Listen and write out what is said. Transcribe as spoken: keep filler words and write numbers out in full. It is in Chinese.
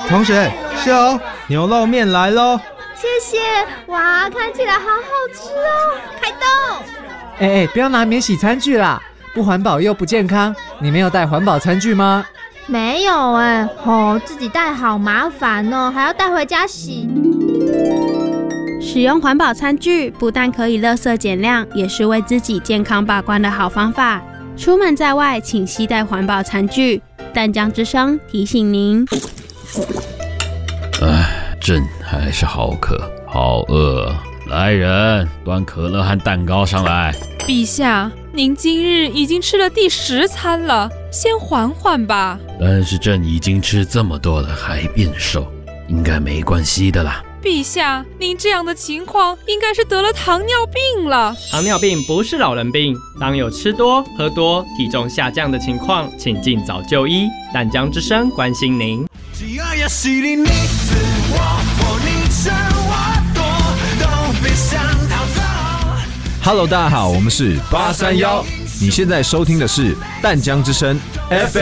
同学，秀牛肉面来咯。 谢谢，哇，看起来好好吃哦！开动！ 哎哎，不要拿免洗餐具啦，不环保又不健康。你没有带环保餐具吗？ 没有哎，哦，自己带好麻烦哦，还要带回家洗。 使用环保餐具不但可以垃圾减量，也是为自己健康把关的好方法。出门在外，请携带环保餐具。淡江之声提醒您。 唉，朕还是好渴，好饿。来人，端可乐和蛋糕上来。 陛下，您今日已经吃了第十餐了，先缓缓吧。 但是朕已经吃这么多了，还变瘦，应该没关系的啦。 陛下，您这样的情况应该是得了糖尿病了。 糖尿病不是老人病，当有吃多、喝多、体重下降的情况，请尽早就医。淡江之声关心您。 Hello， 大家好，我们是八三一。你现在收听的是淡江之声 F M。